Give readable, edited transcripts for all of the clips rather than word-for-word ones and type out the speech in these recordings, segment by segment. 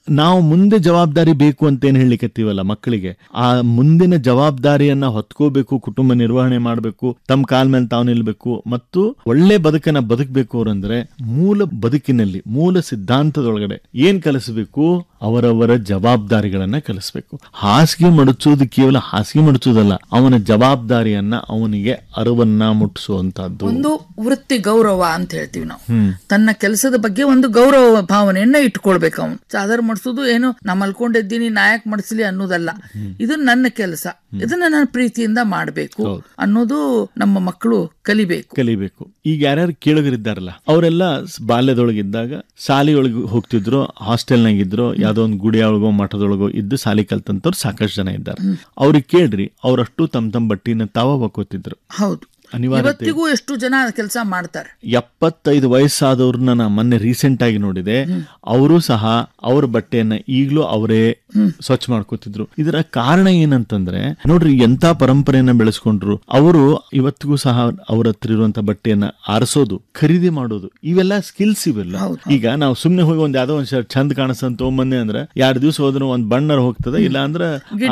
ನಾವು ಮುಂದೆ ಜವಾಬ್ದಾರಿ ಬೇಕು ಅಂತ ಏನ್ ಹೇಳಿಕತ್ತೀವಲ್ಲ ಮಕ್ಕಳಿಗೆ, ಆ ಮುಂದಿನ ಜವಾಬ್ದಾರಿಯನ್ನ ಹೊತ್ಕೋಬೇಕು, ಕುಟುಂಬ ನಿರ್ವಹಣೆ ಮಾಡಬೇಕು, ತಮ್ಮ ಕಾಲ ಮೇಲೆ ತಾವು ನಿಲ್ಬೇಕು ಮತ್ತು ಒಳ್ಳೆ ಬದುಕನ್ನ ಬದುಕಬೇಕು ಅವರಂದ್ರೆ ಮೂಲ ಬದುಕಿನಲ್ಲಿ ಮೂಲ ಸಿದ್ಧಾಂತದೊಳಗಡೆ ಏನ್ ಕಲಿಸಬೇಕು, ಅವರವರ ಜವಾಬ್ದಾರಿಗಳನ್ನ ಕಲಿಸಬೇಕು. ಹಾಸಿಗೆ ಮಡಚೋದು ಕೇವಲ ಹಾಸಿಗೆ ಮಡಚೋದಲ್ಲ, ಅವನ ಜವಾಬ್ದಾರಿಯನ್ನ ಅವನಿಗೆ ಅರಿವನ್ನ ಮುಟ್ಟಿಸುವಂತಹದ್ದು. ಒಂದು ವೃತ್ತಿ ಗೌರವ ಅಂತ ಹೇಳ್ತೀವಿ ನಾವು. ತನ್ನ ಕೆಲಸದ ಬಗ್ಗೆ ಒಂದು ಗೌರವ ಭಾವನೆಯನ್ನ ಇಟ್ಕೊಳ್ಬೇಕು. ಅವನು ಚಾದರ್ ಮಾಡಿಸೋದು ಏನು ನಾ ಮಲ್ಕೊಂಡಿದ್ದೀನಿ ನಾಯಕ್ ಮಾಡಿಸ್ಲಿ ಅನ್ನೋದಲ್ಲ, ಇದು ನನ್ನ ಕೆಲಸ, ಇದನ್ನ ನಾನು ಪ್ರೀತಿಯಿಂದ ಮಾಡಬೇಕು ಅನ್ನೋದು ನಮ್ಮ ಮಕ್ಕಳು ಕಲಿಬೇಕು. ಈಗ ಯಾರ್ಯಾರು ಕೇಳೋರಿದ್ದಾರಲ್ಲ ಅವರೆಲ್ಲ ಬಾಲ್ಯದೊಳಗಿದ್ದಾಗ ಶಾಲೆಯೊಳಗೆ ಹೋಗ್ತಿದ್ರು, ಹಾಸ್ಟೆಲ್ನಾಗಿದ್ರು, ಯಾವ್ದೋ ಒಂದು ಗುಡಿಯೊಳಗೋ ಮಠದೊಳಗೋ ಇದ್ದು ಶಾಲೆ ಕಲ್ತಂತವ್ರು ಸಾಕಷ್ಟು ಜನ ಇದ್ದಾರೆ. ಅವ್ರಿಗೆ ಕೇಳ್ರಿ, ಅವ್ರಷ್ಟು ತಮ್ಮ ಬಟ್ಟಿನ ತಾವ ಬಕ್ಕೋತಿದ್ರು. ಹೌದು, ಇವತ್ತಿಗೂ ಎಷ್ಟು ಜನ ಕೆಲಸ ಮಾಡ್ತಾರೆ. 75 ವಯಸ್ಸಾದವ್ರನ್ನ ನಾ ಮೊನ್ನೆ ರೀಸೆಂಟ್ ಆಗಿ ನೋಡಿದೆ. ಅವರು ಸಹ ಅವ್ರ ಬಟ್ಟೆಯನ್ನ ಈಗ್ಲೂ ಅವರೇ ಸ್ವಚ್ಛ ಮಾಡ್ಕೋತಿದ್ರು. ಇದರ ಕಾರಣ ಏನಂತಂದ್ರೆ ನೋಡ್ರಿ, ಎಂತ ಪರಂಪರೆಯನ್ನ ಬೆಳೆಸ್ಕೊಂಡ್ರು ಅವರು. ಇವತ್ತಿಗೂ ಸಹ ಅವ್ರ ಹತ್ರ ಇರುವಂತ ಬಟ್ಟೆಯನ್ನ ಆರಿಸೋದು, ಖರೀದಿ ಮಾಡೋದು, ಇವೆಲ್ಲ ಸ್ಕಿಲ್ಸ್ ಇವೆಲ್ಲ. ಈಗ ನಾವು ಸುಮ್ನೆ ಹೋಗಿ ಒಂದ್ ಯಾವ್ದೋ ಒಂದ್ ಶರ್ಟ್ ಚಂದ ಕಾಣಿಸ್ತಂತ ತೊಗೊಂಬಂದೆ ಅಂದ್ರೆ 2 ದಿವಸ ಹೋದ್ರೆ ಒಂದ್ ಬಣ್ಣರ ಹೋಗ್ತದೆ, ಇಲ್ಲ ಅಂದ್ರೆ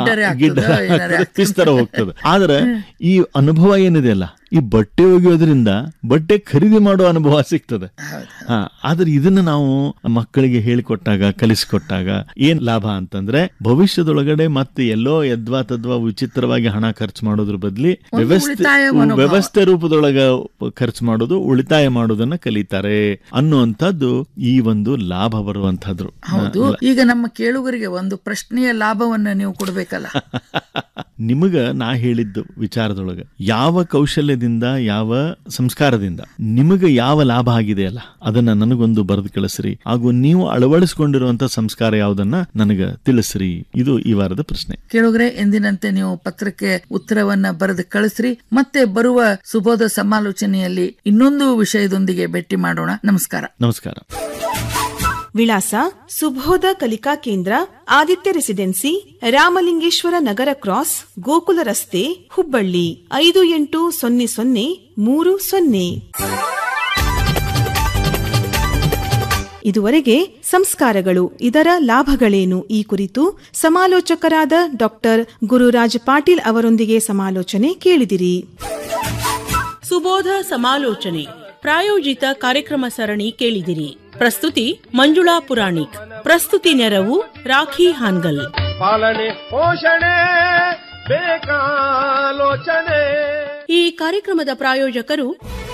ಗಿಡ್ಡ ಪಿಸ್ತರ ಹೋಗ್ತದೆ. ಆದ್ರೆ ಈ ಅನುಭವ ಏನಿದೆ ಅಲ್ಲ, ಈ ಬಟ್ಟೆ ಒಗೆಯೋದ್ರಿಂದ ಬಟ್ಟೆ ಖರೀದಿ ಮಾಡೋ ಅನುಭವ ಸಿಗ್ತದೆ. ಆದ್ರೆ ಇದನ್ನ ನಾವು ಮಕ್ಕಳಿಗೆ ಹೇಳಿಕೊಟ್ಟಾಗ, ಕಲಿಸಿಕೊಟ್ಟಾಗ ಏನ್ ಲಾಭ ಅಂತಂದ್ರೆ ಭವಿಷ್ಯದೊಳಗಡೆ ಮತ್ತೆ ಎಲ್ಲೋ ಯದ್ವಾ ತದ್ವಾ ವಿಚಿತ್ರವಾಗಿ ಹಣ ಖರ್ಚು ಮಾಡೋದ್ರ ಬದ್ಲಿ ವ್ಯವಸ್ಥೆ ರೂಪದೊಳಗ ಖರ್ಚು ಮಾಡೋದು, ಉಳಿತಾಯ ಮಾಡೋದನ್ನ ಕಲಿತಾರೆ ಅನ್ನುವಂಥದ್ದು ಈ ಒಂದು ಲಾಭ ಬರುವಂತಹದ್ದು. ಹೌದು. ಈಗ ನಮ್ಮ ಕೇಳುಗರಿಗೆ ಒಂದು ಪ್ರಶ್ನೆಯ ಲಾಭವನ್ನ ನೀವು ಕೊಡ್ಬೇಕಲ್ಲ. ನಿಮಗ ನಾ ಹೇಳಿದ್ದು ವಿಚಾರದೊಳಗ ಯಾವ ಕೌಶಲ್ಯದಿಂದ, ಯಾವ ಸಂಸ್ಕಾರದಿಂದ ನಿಮಗ ಯಾವ ಲಾಭ ಆಗಿದೆಯಲ್ಲ ಅದನ್ನ ನನಗೊಂದು ಬರೆದು ಕಳಿಸ್ರಿ. ಹಾಗೂ ನೀವು ಅಳವಡಿಸಿಕೊಂಡಿರುವಂತ ಸಂಸ್ಕಾರ ಯಾವುದನ್ನ ನನಗ ತಿಳಿಸ್ರಿ. ಇದು ಈ ವಾರದ ಪ್ರಶ್ನೆ. ಕೇಳುಗರೆ, ಎಂದಿನಂತೆ ನೀವು ಪತ್ರಕ್ಕೆ ಉತ್ತರವನ್ನ ಬರೆದು ಕಳಿಸ್ರಿ. ಮತ್ತೆ ಬರುವ ಸುಬೋಧ ಸಮಾಲೋಚನೆಯಲ್ಲಿ ಇನ್ನೊಂದು ವಿಷಯದೊಂದಿಗೆ ಭೇಟಿ ಮಾಡೋಣ. ನಮಸ್ಕಾರ. ನಮಸ್ಕಾರ. ವಿಳಾಸ: ಸುಬೋಧ ಕಲಿಕಾ ಕೇಂದ್ರ, ಆದಿತ್ಯ ರೆಸಿಡೆನ್ಸಿ, ರಾಮಲಿಂಗೇಶ್ವರ ನಗರ ಕ್ರಾಸ್, ಗೋಕುಲ ರಸ್ತೆ, ಹುಬ್ಬಳ್ಳಿ 580030. ಇದುವರೆಗೆ ಸಂಸ್ಕಾರಗಳು, ಇದರ ಲಾಭಗಳೇನು ಈ ಕುರಿತು ಸಮಾಲೋಚಕರಾದ ಡಾಕ್ಟರ್ ಗುರುರಾಜ್ ಪಾಟೀಲ್ ಅವರೊಂದಿಗೆ ಸಮಾಲೋಚನೆ ಕೇಳಿದಿರಿ. ಸುಬೋಧ ಸಮಾಲೋಚನೆ ಪ್ರಾಯೋಜಿತ ಕಾರ್ಯಕ್ರಮ ಸರಣಿ ಕೇಳಿದಿರಿ. ಪ್ರಸ್ತುತಿ ಮಂಜುಳಾ ಪುರಾಣಿಕ್. ಪ್ರಸ್ತುತಿ ನೆರವು ರಾಖಿ ಹಾನ್ಗಲ್. ಪಾಲನೆ ಪೋಷಣೆ ಬೇಕಾಲೋಚನೆ. ಈ ಕಾರ್ಯಕ್ರಮದ ಪ್ರಾಯೋಜಕರು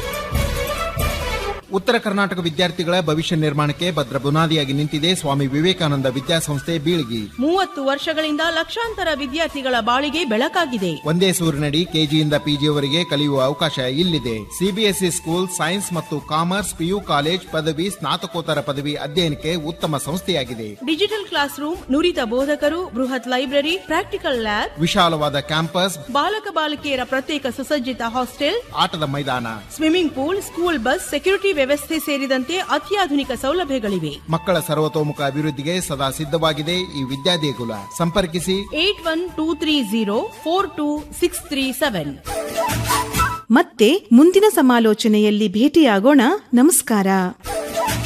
ಉತ್ತರ ಕರ್ನಾಟಕ ವಿದ್ಯಾರ್ಥಿಗಳ ಭವಿಷ್ಯ ನಿರ್ಮಾಣಕ್ಕೆ ಭದ್ರ ಬುನಾದಿಯಾಗಿ ನಿಂತಿದೆ ಸ್ವಾಮಿ ವಿವೇಕಾನಂದ ವಿದ್ಯಾಸಂಸ್ಥೆ ಬೀಳ್ಗಿ. 30 ವರ್ಷಗಳಿಂದ ಲಕ್ಷಾಂತರ ವಿದ್ಯಾರ್ಥಿಗಳ ಬಾಳಿಗೆ ಬೆಳಕಾಗಿದೆ. ಒಂದೇ ಸೂರಿನಡಿ ಕೆಜಿಯಿಂದ ಪಿಜಿಯವರೆಗೆ ಕಲಿಯುವ ಅವಕಾಶ ಇಲ್ಲಿದೆ. ಸಿಬಿಎಸ್ಇ ಸ್ಕೂಲ್, ಸೈನ್ಸ್ ಮತ್ತು ಕಾಮರ್ಸ್, ಪಿಯು ಕಾಲೇಜ್, ಪದವಿ, ಸ್ನಾತಕೋತ್ತರ ಪದವಿ ಅಧ್ಯಯನಕ್ಕೆ ಉತ್ತಮ ಸಂಸ್ಥೆಯಾಗಿದೆ. ಡಿಜಿಟಲ್ ಕ್ಲಾಸ್ ರೂಮ್, ನುರಿತ ಬೋಧಕರು, ಬೃಹತ್ ಲೈಬ್ರರಿ, ಪ್ರಾಕ್ಟಿಕಲ್ ಲ್ಯಾಬ್, ವಿಶಾಲವಾದ ಕ್ಯಾಂಪಸ್, ಬಾಲಕ ಬಾಲಕಿಯರ ಪ್ರತ್ಯೇಕ ಸುಸಜ್ಜಿತ ಹಾಸ್ಟೆಲ್, ಆಟದ ಮೈದಾನ, swimming pool, school bus, security ವ್ಯವಸ್ಥೆ ಸೇರಿದಂತೆ ಅತ್ಯಾಧುನಿಕ ಸೌಲಭ್ಯಗಳಿವೆ. ಮಕ್ಕಳ ಸರ್ವತೋಮುಖ ಅಭಿವೃದ್ಧಿಗೆ ಸದಾ ಸಿದ್ಧವಾಗಿದೆ ಈ ವಿದ್ಯಾದೇಗುಲ. ಸಂಪರ್ಕಿಸಿ 8123042637. ಮತ್ತೆ ಮುಂದಿನ ಸಮಾಲೋಚನೆಯಲ್ಲಿ ಭೇಟಿಯಾಗೋಣ. ನಮಸ್ಕಾರ.